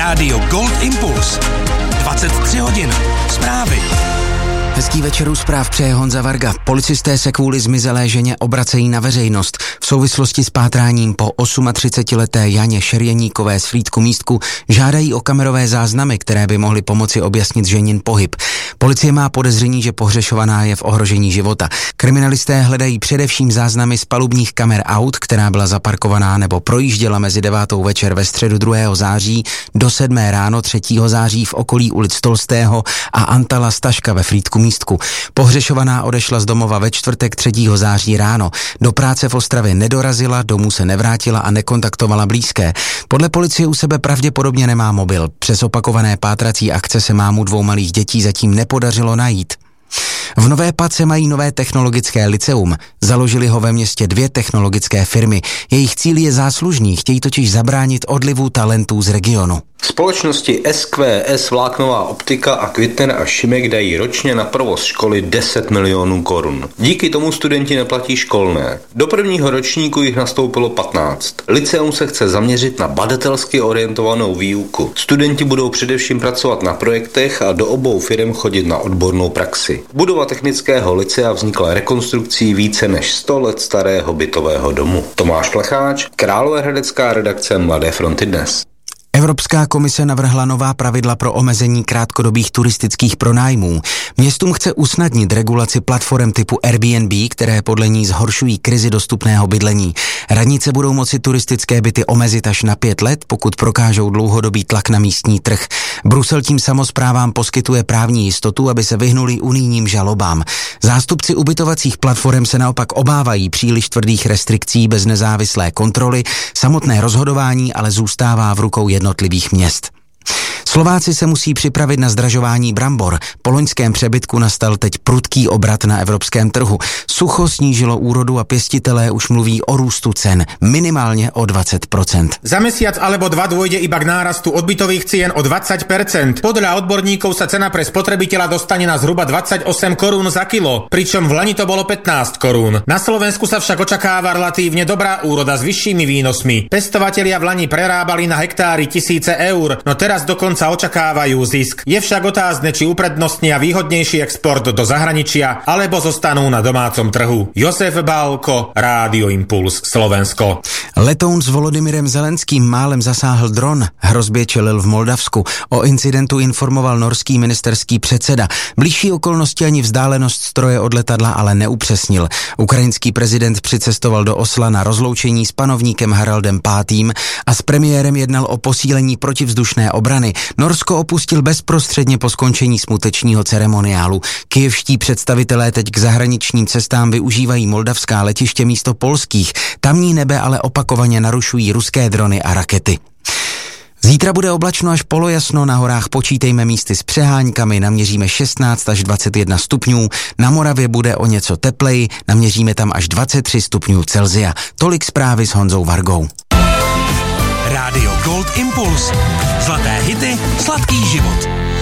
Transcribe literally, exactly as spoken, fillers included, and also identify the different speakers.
Speaker 1: Rádio Gold Impuls. dvacet tři hodin. Zprávy.
Speaker 2: Hezký večer, u zpráv přeje Honza Varga. Policisté se kvůli zmizelé ženě obracejí na veřejnost. V souvislosti s pátráním po třicetiosmileté Janě Šerjeníkové z Frýdku Místku žádají o kamerové záznamy, které by mohly pomoci objasnit ženin pohyb. Policie má podezření, že pohřešovaná je v ohrožení života. Kriminalisté hledají především záznamy z palubních kamer aut, která byla zaparkovaná nebo projížděla mezi devátou večer ve středu druhého září do sedmé ráno třetího září v okolí ulic Tolstého a Antala Staška ve Frýdku Místku. Pohřešovaná odešla z domova ve čtvrtek třetího září ráno. Do práce v Ostravě nedorazila, domů se nevrátila a nekontaktovala blízké. Podle policie u sebe pravděpodobně nemá mobil. Přes opakované pátrací akce se mámu dvou malých dětí zatím nepodařilo najít. V Nové Pace mají nové technologické liceum. Založili ho ve městě dvě technologické firmy. Jejich cíl je záslužný, chtějí totiž zabránit odlivu talentů z regionu.
Speaker 3: Společnosti S Q S Vláknová optika a Kvitner a Šimek dají ročně na provoz školy deset milionů korun. Díky tomu studenti neplatí školné. Do prvního ročníku jich nastoupilo patnáct. Liceum se chce zaměřit na badatelsky orientovanou výuku. Studenti budou především pracovat na projektech a do obou firm chodit na odbornou praxi. Budova technického licea vznikla rekonstrukcí více než sto let starého bytového domu. Tomáš Plecháč, Královéhradecká redakce Mladé fronty dnes.
Speaker 2: Evropská komise navrhla nová pravidla pro omezení krátkodobých turistických pronájmů. Městům chce usnadnit regulaci platform typu Airbnb, které podle ní zhoršují krizi dostupného bydlení. Radnice budou moci turistické byty omezit až na pět let, pokud prokážou dlouhodobý tlak na místní trh. Brusel tím samosprávám poskytuje právní jistotu, aby se vyhnuli unijním žalobám. Zástupci ubytovacích platform se naopak obávají příliš tvrdých restrikcí bez nezávislé kontroly. Samotné rozhodování ale zůstává v rukou jednotlivých měst. Slováci se musí připravit na zdražování brambor. Po loňském přebytku nastal teď prudký obrat na evropském trhu. Sucho snížilo úrodu a pěstitelé už mluví o růstu cen, minimálně o dvacet procent.
Speaker 4: Za mesiac alebo dva dôjde iba k nárastu odbytových cien o dvadsať percent. Podľa odborníkov sa cena pre spotrebiteľa dostane na zhruba dvadsaťosem korún za kilo, pričom v lani to bolo pätnásť korún. Na Slovensku sa však očakáva relatívne dobrá úroda s vyššími výnosmi. Pestovatelia v lani prerábali na hektári tisíce eur, no teraz dokonca sa očakávajú zisk. Je však otázne, či uprednostnia výhodnejší export do zahraničia, alebo zostanú na domácom trhu. Josef Bálko, Rádio Impuls, Slovensko.
Speaker 2: Letoun s Volodymyrem Zelenským málem zasáhl dron. Hrozbě čelil v Moldavsku. O incidentu informoval norský ministerský předseda. Bližší okolnosti ani vzdálenost stroje od letadla ale neupřesnil. Ukrajinský prezident přicestoval do Osla na rozloučení s panovníkem Haraldem pátým a s premiérem jednal o posílení protivzdušné obrany. Norsko opustil bezprostředně po skončení smutečního ceremoniálu. Kyjevští představitelé teď k zahraničním cestám využívají moldavská letiště místo polských. Tamní nebe ale opakovaně narušují ruské drony a rakety. Zítra bude oblačno až polojasno, na horách počítejme místy s přeháňkami, naměříme šestnáct až dvacet jedna stupňů, na Moravě bude o něco tepleji, naměříme tam až dvacet tři stupňů Celsia. Tolik zprávy s Honzou Vargou.
Speaker 1: Rádio Gold Impuls. Zlaté hity, sladký život.